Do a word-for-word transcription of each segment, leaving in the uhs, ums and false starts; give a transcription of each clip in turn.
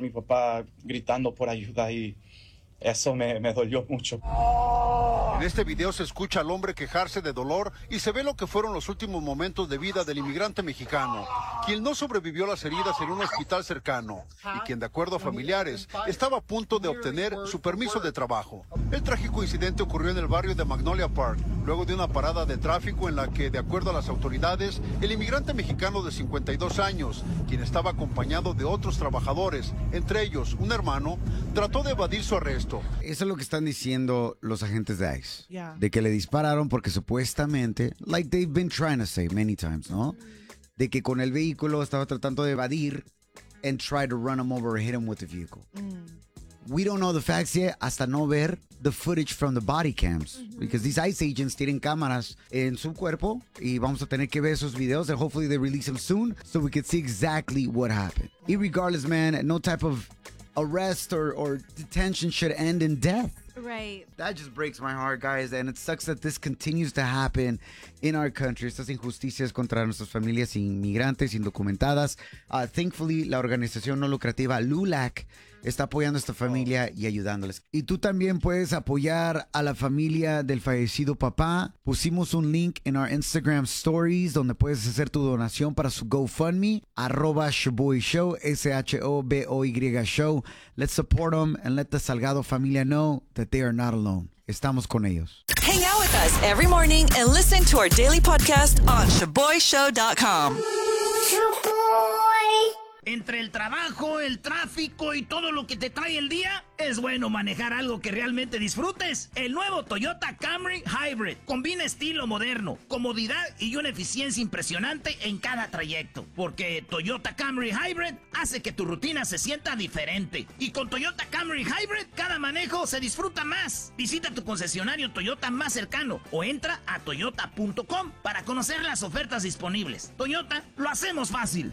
mi papá gritando por ayuda y eso me, me dolió mucho. En este video se escucha al hombre quejarse de dolor y se ve lo que fueron los últimos momentos de vida del inmigrante mexicano, quien no sobrevivió a las heridas en un hospital cercano y quien, de acuerdo a familiares, estaba a punto de obtener su permiso de trabajo. El trágico incidente ocurrió en el barrio de Magnolia Park, luego de una parada de tráfico en la que, de acuerdo a las autoridades, el inmigrante mexicano de cincuenta y dos años, quien estaba acompañado de otros trabajadores, entre ellos un hermano, trató de evadir su arresto. Eso es lo que están diciendo los agentes de ICE. Yeah. De que le dispararon porque supuestamente, like they've been trying to say many times, ¿no? De que con el vehículo estaba tratando de evadir and try to run him over or hit him with the vehicle. Mm. We don't know the facts yet hasta no ver the footage from the body cams. Mm-hmm. Because these ICE agents tienen cámaras en su cuerpo y vamos a tener que ver esos videos and hopefully they release them soon so we can see exactly what happened. Irregardless, man, no type of arrest or, or detention should end in death. Right. That just breaks my heart, guys, and it sucks that this continues to happen in our country. Estas injusticias contra nuestras familias inmigrantes, indocumentadas. Uh, thankfully, la organización no lucrativa LULAC está apoyando a esta familia y ayudándoles. Y tú también puedes apoyar a la familia del fallecido papá. Pusimos un link en our Instagram stories donde puedes hacer tu donación para su GoFundMe, arroba Shoboy Show, S H O B O Y Show. Let's support them and let the Salgado familia know that they are not alone. Estamos con ellos. Hang out with us every morning and listen to our daily podcast on Shoboy Show dot com. Entre el trabajo, el tráfico y todo lo que te trae el día, es bueno manejar algo que realmente disfrutes. El nuevo Toyota Camry Hybrid combina estilo moderno, comodidad y una eficiencia impresionante en cada trayecto. Porque Toyota Camry Hybrid hace que tu rutina se sienta diferente. Y con Toyota Camry Hybrid, cada manejo se disfruta más. Visita tu concesionario Toyota más cercano o entra a toyota punto com para conocer las ofertas disponibles. Toyota, lo hacemos fácil.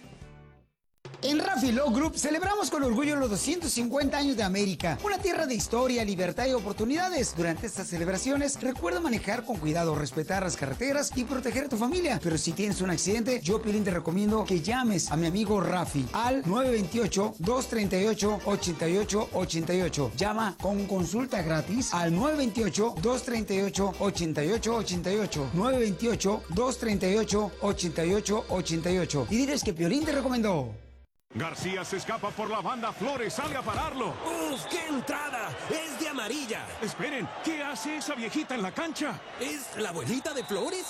En Rafi Law Group celebramos con orgullo los doscientos cincuenta años de América, una tierra de historia, libertad y oportunidades. Durante estas celebraciones, recuerda manejar con cuidado, respetar las carreteras y proteger a tu familia. Pero si tienes un accidente, yo, Pilín, te recomiendo que llames a mi amigo Rafi al nueve dos ocho, dos tres ocho, ocho ocho ocho ocho. Llama con consulta gratis al nueve dos ocho, dos tres ocho, ocho ocho ocho ocho. nueve dos ocho, dos tres ocho, ocho ocho ocho ocho. Y diles que Piolín te recomendó. García se escapa por la banda, Flores sale a pararlo. ¡Uf, qué entrada! ¡Es de amarilla! Esperen, ¿qué hace esa viejita en la cancha? ¿Es la abuelita de Flores?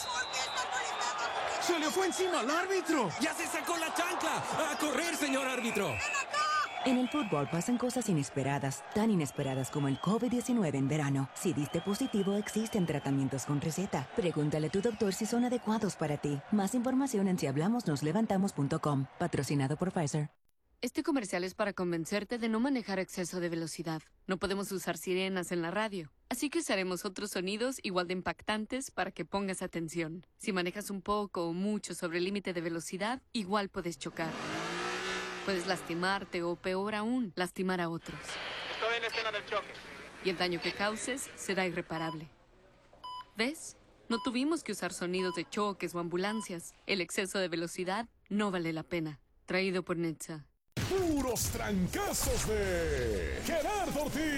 ¡Se le fue encima al árbitro! ¡Ya se sacó la chancla! ¡A correr, señor árbitro! En el fútbol pasan cosas inesperadas, tan inesperadas como el COVID diecinueve en verano. Si diste positivo, existen tratamientos con receta. Pregúntale a tu doctor si son adecuados para ti. Más información en si hablamos nos levantamos punto com. Patrocinado por Pfizer. Este comercial es para convencerte de no manejar a exceso de velocidad. No podemos usar sirenas en la radio. Así que usaremos otros sonidos igual de impactantes para que pongas atención. Si manejas un poco o mucho sobre el límite de velocidad, igual puedes chocar. Puedes lastimarte o, peor aún, lastimar a otros. Estoy en la escena del choque. Y el daño que causes será irreparable. ¿Ves? No tuvimos que usar sonidos de choques o ambulancias. El exceso de velocidad no vale la pena. Traído por Netza. Puros trancazos de Gerardo Ortiz.